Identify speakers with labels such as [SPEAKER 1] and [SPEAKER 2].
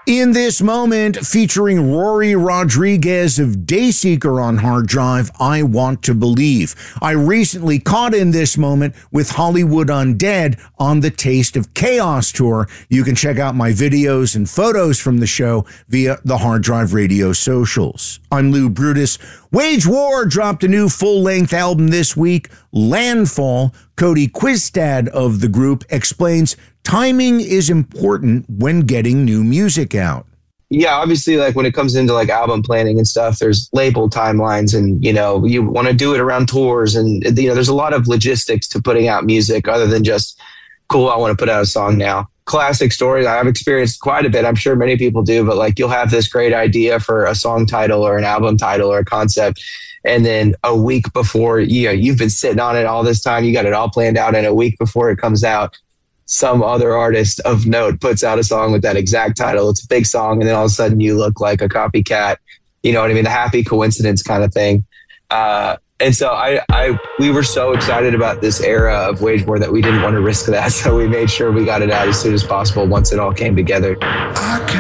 [SPEAKER 1] In This Moment, featuring Rory Rodriguez of Dayseeker on hard drive, I Want to Believe. I recently caught In This Moment with Hollywood Undead on the Taste of Chaos tour. You can check out my videos and photos from the show via the Hard Drive Radio socials. I'm Lou Brutus. Wage War dropped a new full-length album this week, Landfall. Cody Quistad of the group explains timing is important when getting new music out.
[SPEAKER 2] Yeah, obviously, like when it comes into like album planning and stuff, there's label timelines and, you know, you want to do it around tours and, you know, there's a lot of logistics to putting out music other than just, cool, I want to put out a song now. Classic story I've experienced quite a bit. I'm sure many people do, but like you'll have this great idea for a song title or an album title or a concept. And then a week before, you've been sitting on it all this time, you got it all planned out, and a week before it comes out, some other artist of note puts out a song with that exact title. It's a big song, and then all of a sudden you look like a copycat. You know what I mean? The happy coincidence kind of thing. And so we were so excited about this era of Wage War that we didn't want to risk that. So we made sure we got it out as soon as possible once it all came together.